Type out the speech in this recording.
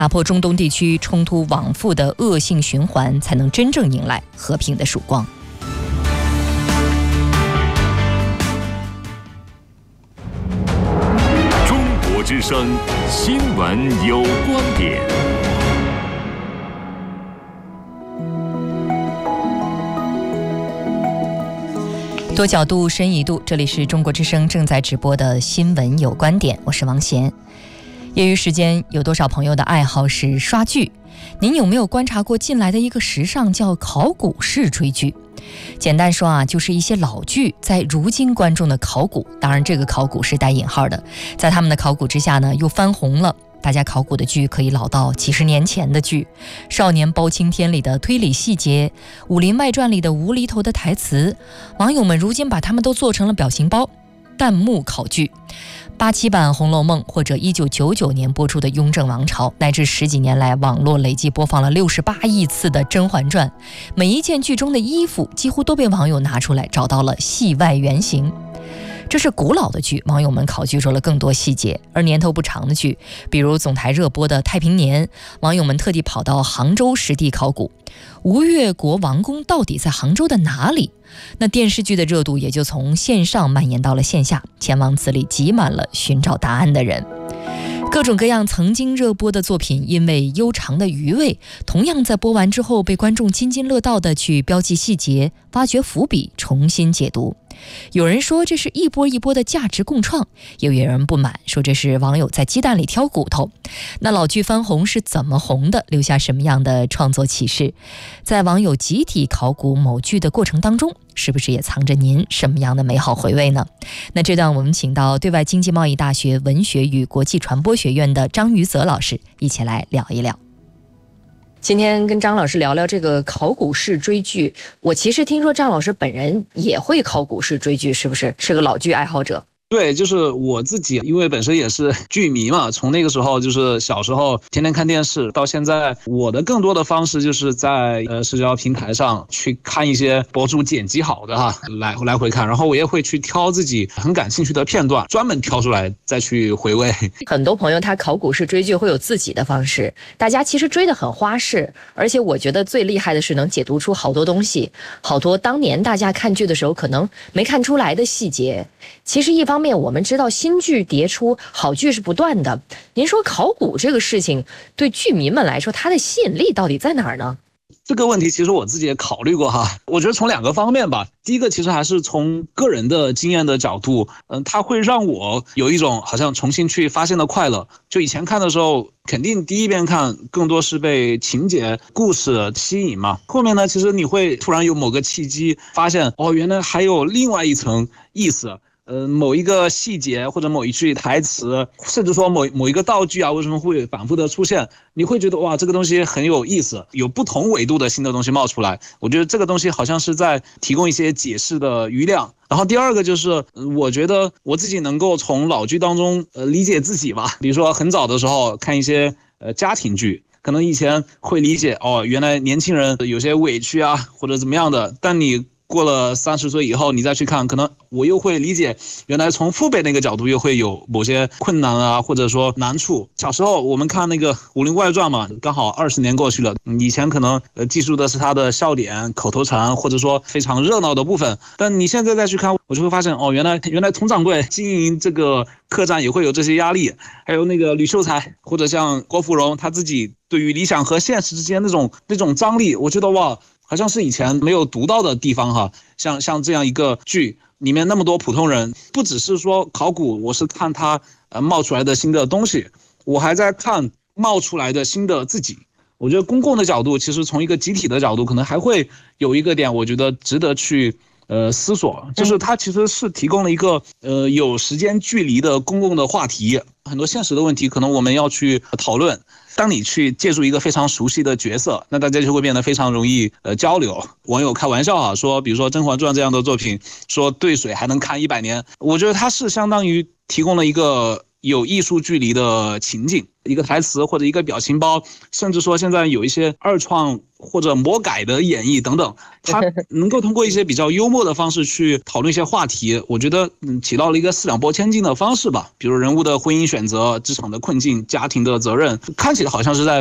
打破中东地区冲突往复的恶性循环，才能真正迎来和平的曙光。 中国之声新闻有观点。 多角度，深一度，这里是中国之声正在直播的新闻有观点，我是王贤。业余时间有多少朋友的爱好是刷剧？您有没有观察过近来的一个时尚叫考古式追剧？简单说啊，就是一些老剧在如今观众的考古，当然这个考古是带引号的，在他们的考古之下呢，又翻红了。大家考古的剧可以老到几十年前的剧，《少年包青天》里的推理细节，《武林外传》里的无厘头的台词，网友们如今把他们都做成了表情包。弹幕考剧，87版《红楼梦》或者1999年播出的《雍正王朝》，乃至10几年来网络累计播放了68亿次的《甄嬛传》，每一件剧中的衣服几乎都被网友拿出来找到了戏外原型。这是古老的剧，网友们考据出了更多细节；而年头不长的剧，比如总台热播的《太平年》，网友们特地跑到杭州实地考古，吴越国王宫到底在杭州的哪里？那电视剧的热度也就从线上蔓延到了线下，前往此里挤满了寻找答案的人。各种各样曾经热播的作品，因为悠长的余味，同样在播完之后被观众津津乐道地去标记细节，挖掘伏笔，重新解读。有人说这是一波一波的价值共创，也有人不满，说这是网友在鸡蛋里挑骨头。那老剧翻红是怎么红的？留下什么样的创作启示？在网友集体考古某剧的过程当中，是不是也藏着您什么样的美好回味呢？那这段我们请到对外经济贸易大学文学与国际传播学院的张于泽老师一起来聊一聊。今天跟张老师聊聊这个考古式追剧。我其实听说张老师本人也会考古式追剧，是不是？是个老剧爱好者。 对，就是我自己，因为本身也是剧迷嘛，从那个时候就是小时候天天看电视，到现在我的更多的方式就是在社交平台上去看一些博主剪辑好的来回看，然后我也会去挑自己很感兴趣的片段，专门挑出来再去回味。 很多朋友他考古式追剧会有自己的方式，大家其实追得很花式，而且我觉得最厉害的是能解读出好多东西，好多当年大家看剧的时候可能没看出来的细节。其实一方面我们知道新剧迭出，好剧是不断的，您说考古这个事情对剧迷们来说它的吸引力到底在哪儿呢？ 这个问题其实我自己也考虑过哈，我觉得从2个方面吧。第一个其实还是从个人的经验的角度，它会让我有一种好像重新去发现的快乐。就以前看的时候，肯定第一遍看更多是被情节、故事吸引嘛。后面呢，其实你会突然有某个契机，发现原来还有另外一层意思。某一个细节或者某一句台词，甚至说某一个道具啊，为什么会反复的出现？你会觉得哇，这个东西很有意思，有不同维度的新的东西冒出来。我觉得这个东西好像是在提供一些解释的余量。然后第二个就是，我觉得我自己能够从老剧当中理解自己吧。比如说很早的时候看一些家庭剧。可能以前会理解原来年轻人有些委屈啊或者怎么样的，但你过了30岁以后，你再去看，可能我又会理解，原来从父辈那个角度又会有某些困难啊，或者说难处。小时候我们看那个《武林外传》嘛，刚好20年过去了，以前可能记住的是他的笑点、口头禅，或者说非常热闹的部分，但你现在再去看，我就会发现原来佟掌柜经营这个客栈也会有这些压力，还有那个吕秀才或者像郭芙蓉他自己对于理想和现实之间那种张力，我觉得哇，好像是以前没有读到的地方哈。像这样一个剧里面那么多普通人，不只是说考古，我是看他冒出来的新的东西，我还在看冒出来的新的自己。我觉得公共的角度，其实从一个集体的角度，可能还会有一个点，我觉得值得去思索，就是它其实是提供了一个有时间距离的公共的话题，很多现实的问题可能我们要去讨论。当你去借助一个非常熟悉的角色，那大家就会变得非常容易交流。网友开玩笑啊，说比如说《甄嬛传》这样的作品，说兑水还能看100年，我觉得它是相当于提供了一个有艺术距离的情景，一个台词或者一个表情包，甚至说现在有一些二创或者魔改的演绎等等，它能够通过一些比较幽默的方式去讨论一些话题，我觉得起到了一个四两拨千斤的方式吧。比如人物的婚姻选择、职场的困境、家庭的责任，看起来好像是在